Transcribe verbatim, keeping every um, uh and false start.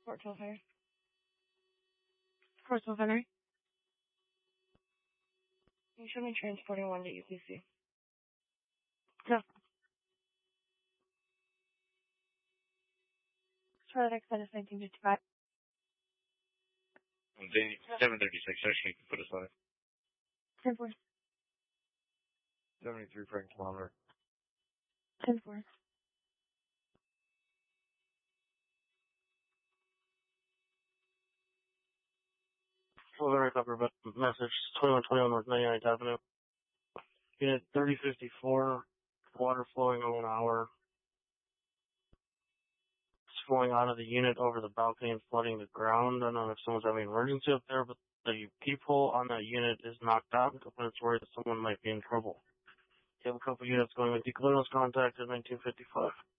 Fort twelve Henry. Fort twelve Henry. You should be transporting one to U P C. No. Charlotte Express nineteen fifty-five. seven thirty-six, actually, you can put aside. ten four. seventy-three Frank kilometer. ten four. twelve Henry Pepper, but message, twenty-one twenty-one North ninety-ninth Avenue. Unit thirty fifty-four, water flowing over an hour. It's flowing out of the unit over the balcony and flooding the ground. I don't know if someone's having an emergency up there, but the peephole on that unit is knocked out, and it's worried that someone might be in trouble. You have a couple units going with declares contact at nineteen fifty-five.